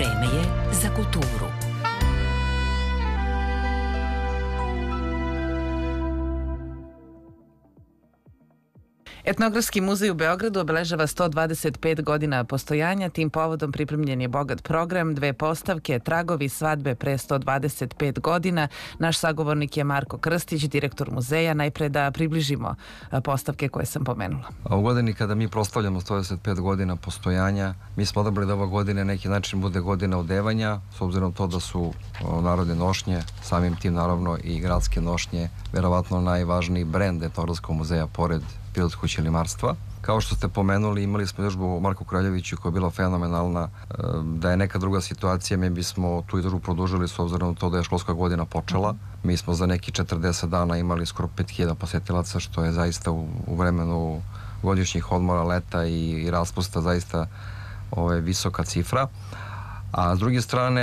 Vreme je za kulturu. Etnografski muzej u Beogradu obeležava 125 godina postojanja. Tim povodom pripremljen je bogat program, 2 postavke, tragovi svadbe pre 125 godina. Naš sagovornik je Marko Krstić, direktor muzeja. Najpre da približimo postavke koje sam pomenula. A u godini kada mi proslavljamo 125 godina postojanja, mi smo odabrali da ova godina neki način bude godina odevanja, s obzirom to da su narodne nošnje, samim tim naravno i gradske nošnje, verovatno najvažniji brend Etnografskog muzeja pored Pilot kuće limarstva. Kao što ste pomenuli, imali smo izložbu Marku Kraljeviću koja je bila fenomenalna. Da je neka druga situacija, mi bismo tu izložbu produžili s obzirom na to da je školska godina počela. Mi smo za neki 40 dana imali skoro 5000 posetilaca, što je zaista u vremenu godišnjih odmora, leta i raspusta zaista visoka cifra. A s druge strane,